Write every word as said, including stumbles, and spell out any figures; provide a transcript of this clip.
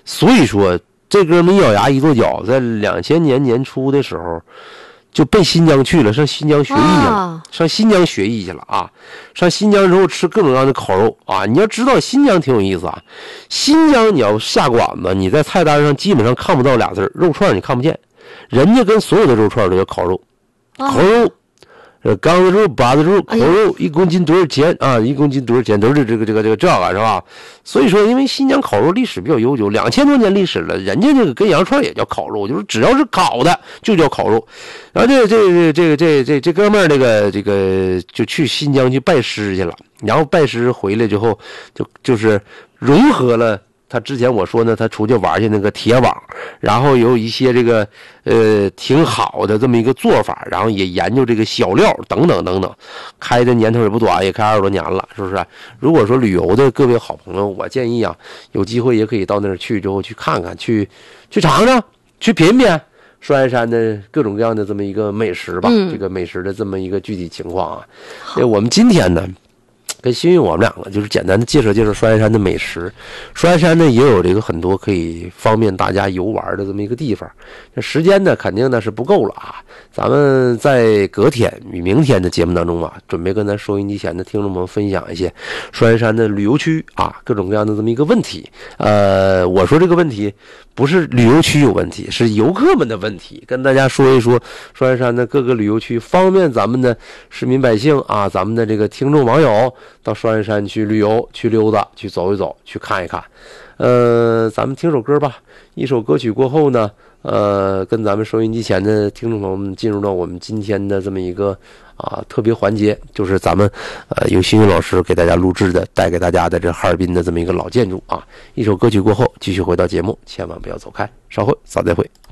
所以说这哥们一咬牙一跺脚，在两千年年初的时候就奔新疆去了，上新疆学艺去了，啊、上新疆学艺去了啊！上新疆之后吃各种各样的烤肉啊！你要知道新疆挺有意思啊，新疆你要下馆子，你在菜单上基本上看不到俩字肉串，你看不见，人家跟所有的肉串都叫烤肉，烤肉。呃，缸子肉、巴子肉、烤肉，一公斤多少钱啊？一公斤多少钱？都是这个、这个、这个、这个，是吧？所以说，因为新疆烤肉历史比较悠久，两千多年历史了，人家这个跟羊串也叫烤肉，就是只要是烤的就叫烤肉。然后这、这、这、这、这、这这哥们儿，这个、这个就去新疆去拜师去了，然后拜师回来之后，就就是融合了。他之前我说呢，他出去玩去那个铁网，然后有一些这个呃挺好的这么一个做法，然后也研究这个小料等等等等，开的年头也不短，也开二十多年了，是不是？如果说旅游的各位好朋友，我建议啊，有机会也可以到那儿去之后去看看，去去尝尝，去品品双鸭山的各种各样的这么一个美食吧，嗯、这个美食的这么一个具体情况啊。哎，我们今天呢。跟新运我们两个就是简单的介绍介绍双鸭山的美食。双鸭山呢也有这个很多可以方便大家游玩的这么一个地方。这时间呢肯定呢是不够了啊。咱们在隔天与明天的节目当中啊，准备跟咱收音机前的听众们分享一些双鸭山的旅游区啊各种各样的这么一个问题。呃，我说这个问题不是旅游区有问题，是游客们的问题，跟大家说一说双鸭山的各个旅游区，方便咱们的市民百姓啊，咱们的这个听众网友到双鸭山去旅游、去溜达、去走一走、去看一看。呃，咱们听首歌吧。一首歌曲过后呢，呃，跟咱们收音机前的听众朋友们进入到我们今天的这么一个啊特别环节，就是咱们呃由新运老师给大家录制的，带给大家的这哈尔滨的这么一个老建筑啊。一首歌曲过后，继续回到节目，千万不要走开，稍后早再会。